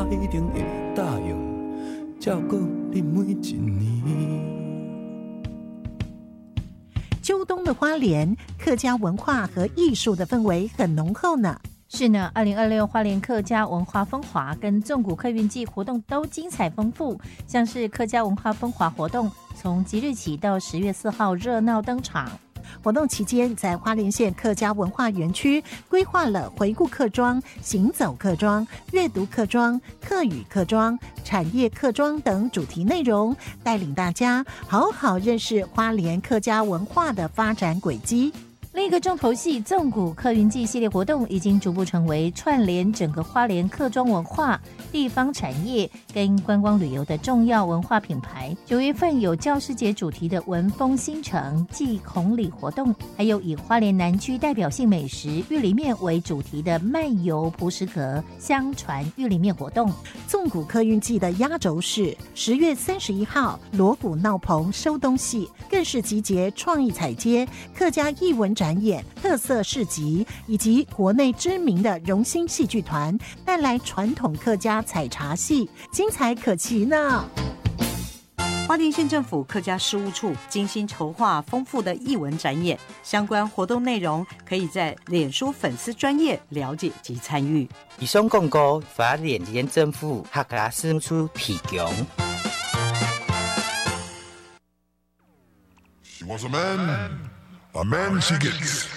我一定会答应照顾你每一年。 秋冬的花莲，客家文化和艺术的氛围很浓厚呢。 是呢，2026花莲客家文化风华跟纵谷客运季活动都精彩丰富，像是客家文化风华活动，从即日起到10月4号热闹登场。 活动期间，在花莲县客家文化园区规划了回顾客庄、行走客庄、阅读客庄、客语客庄、产业客庄等主题内容，带领大家好好认识花莲客家文化的发展轨迹。 另一个重头戏纵谷客运季系列活动已经逐步成为串联整个花莲客庄文化、地方产业跟观光旅游的重要文化品牌。9月份有教师节主题的文风新城祭孔礼活动，还有以花莲南区代表性美食玉里面为主题的漫游蒲石阁相传玉里面活动。 纵谷客运季的压轴是10月31号锣鼓闹棚收东戏，更是集结创意彩街、客家艺文展演、特色市集以及国内知名的荣兴戏剧团，带来传统客家采茶戏，精彩可期呢。 花莲县政府客家事务处精心筹划丰富的艺文展演，相关活动内容可以在脸书粉丝专页了解及参与。 以上广告花莲县政府客家事务处提供。 She was a man she gets.